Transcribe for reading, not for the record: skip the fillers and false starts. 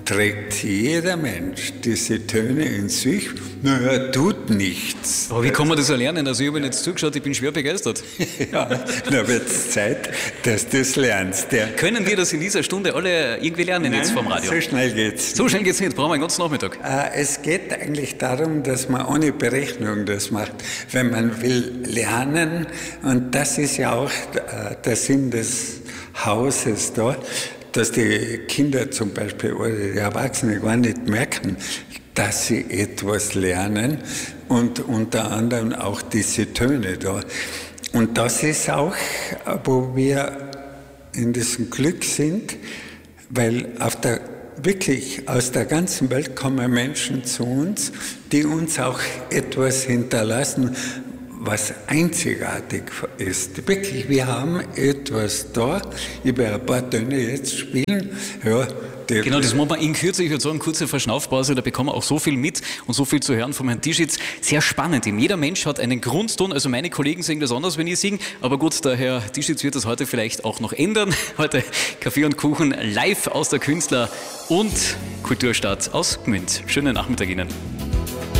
trägt jeder Mensch diese Töne in sich, naja, tut nichts. Aber wie kann man das erlernen? Also ich habe jetzt zugeschaut, ich bin schwer begeistert. Ja, da wird es Zeit, dass du es lernst. Können wir das in dieser Stunde alle irgendwie lernen jetzt vom Radio? So schnell geht's. So schnell geht's nicht, brauchen wir einen ganzen Nachmittag. Es geht eigentlich darum, dass man ohne Berechnung das macht, wenn man will lernen. Und das ist ja auch der Sinn des Hauses da, dass die Kinder zum Beispiel oder die Erwachsenen gar nicht merken, dass sie etwas lernen und unter anderem auch diese Töne da. Und das ist auch, wo wir in diesem Glück sind, weil wirklich aus der ganzen Welt kommen Menschen zu uns, die uns auch etwas hinterlassen, was einzigartig ist. Wirklich, wir haben etwas da. Ich werde ein paar Töne jetzt spielen. Ja, genau, das machen wir in Kürze. Ich würde sagen, kurze Verschnaufpause, da bekommen wir auch so viel mit und so viel zu hören vom Herrn Tischitz. Sehr spannend. Jeder Mensch hat einen Grundton. Also meine Kollegen singen das anders, wenn ich singe. Aber gut, der Herr Tischitz wird das heute vielleicht auch noch ändern. Heute Kaffee und Kuchen live aus der Künstler- und Kulturstadt aus Gmünd. Schönen Nachmittag Ihnen.